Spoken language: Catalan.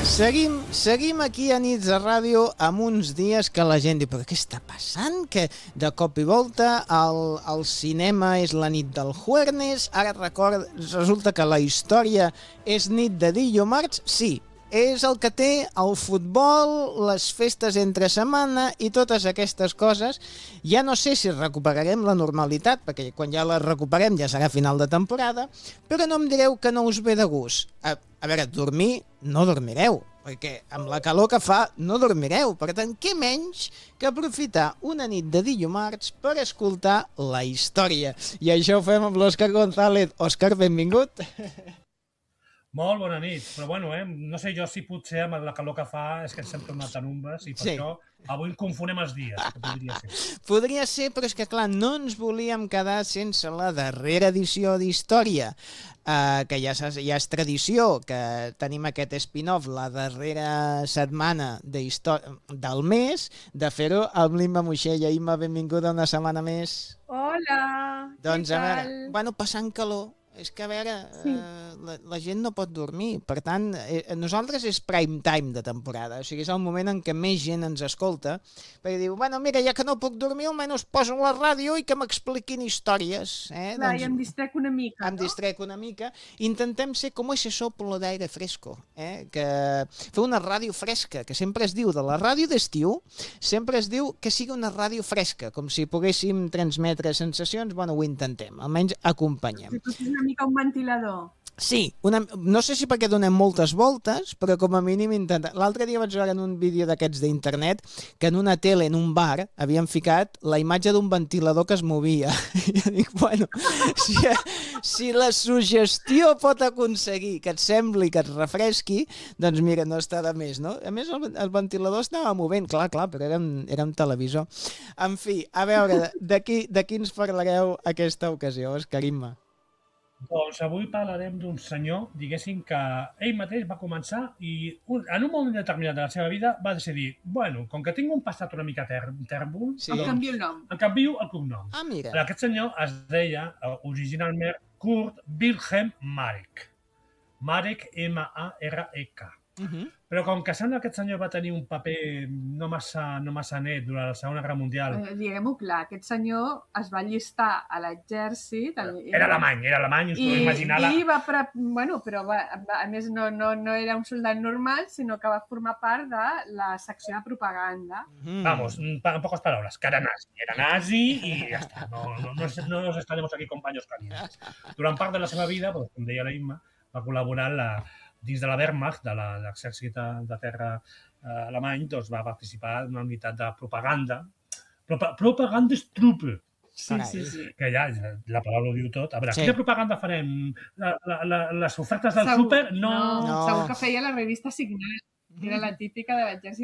Seguim aquí a Nits de Ràdio amb uns dies que la gent diu però què està passant? Que de cop i volta el cinema és la nit del jueves, ara resulta que la història és nit de dimarts, sí, és el que té el futbol, les festes entre setmana i totes aquestes coses. Ja no sé si recuperarem la normalitat, perquè quan ja la recuperem ja serà final de temporada, però no em direu que no us ve de gust. A veure, dormir no dormireu, perquè amb la calor que fa no dormireu. Per tant, què menys que aprofitar una nit de dimarts per escoltar la història. I això ho fem amb l'Òscar González. Òscar, benvingut. Molt bona nit, però bueno, no sé jo si potser amb la calor que fa és que ens hem tornat en umbes i per això avui confonem els dies, que podria ser. Podria ser, però és que clar, no ens volíem quedar sense la darrera edició d'Història, que ja és tradició, que tenim aquest spin-off la darrera setmana del mes, de fer-ho amb l'Imma Moixella. Imma, benvinguda una setmana més. Hola, doncs, a veure, bueno, passant calor, és que a veure, la gent no pot dormir, per tant, nosaltres és prime time de temporada, o sigui, és el moment en què més gent ens escolta, perquè diu, bueno, mira, ja que no puc dormir, almenys poso la ràdio i que m'expliquin històries. Clar, i em distrec una mica, em distrec una mica. Intentem ser com ese soplo d'aire fresco, que fer una ràdio fresca, que sempre es diu de la ràdio d'estiu, sempre es diu que sigui una ràdio fresca, com si poguéssim transmetre sensacions, bueno, ho intentem, almenys acompanyem. Mica un ventilador. Sí, no sé si perquè donem moltes voltes, però com a mínim intentem. L'altre dia vaig veure en un vídeo d'aquests d'internet que en una tele, en un bar, havien ficat la imatge d'un ventilador que es movia. I jo dic, bueno, si la sugestió pot aconseguir que et sembli que et refresqui, doncs mira, no està de més, no? A més, el ventilador estava movent, clar, però era un televisor. En fi, a veure, de qui ens parlareu aquesta ocasió, Òscar, Imma? Doncs avui parlarem d'un senyor, diguéssim, que ell mateix va començar i en un moment determinat de la seva vida va decidir, bueno, com que tinc un passat una mica tèrbol, em canvio el nom. Em canvio el cognom. Ah, mira. Aquest senyor es deia originalment Kurt Wilhelm Marek. Marek, M-A-R-E-K. Però com que sembla que aquest senyor va tenir un paper no massa net durant la Segona Guerra Mundial... Diguem-ho clar, aquest senyor es va allistar a l'exèrcit... Era alemany, us podeu imaginar... I va... Bueno, però a més no era un soldat normal, sinó que va formar part de la secció de propaganda. Vamos, en pocas palabras, que era nazi i ja està. No nos estaremos aquí con paños calientes. Durant part de la seva vida, com deia la Imma, va col·laborar dins de la Wehrmacht, de l'exèrcit de terra alemany, doncs va participar en una unitat de propaganda. Propagandestruppe. Sí. Que ja, la paraula ho diu tot. A veure, quina propaganda farem? Les ofertes del súper? No. Segur que feia la revista Signal, que era la típica de l'exèrcit